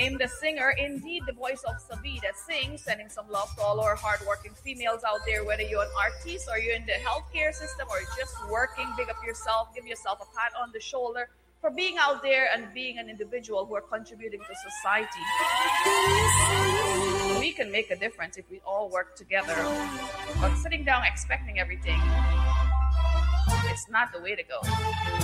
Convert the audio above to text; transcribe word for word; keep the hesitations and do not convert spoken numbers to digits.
Named the singer, indeed the voice of Sabi that sings, sending some love to all our hardworking females out there, whether you're an artist or you're in the healthcare system or just working. Big up yourself, give yourself a pat on the shoulder for being out there and being an individual who are contributing to society. We can make a difference if we all work together. But sitting down expecting everything, it's not the way to go.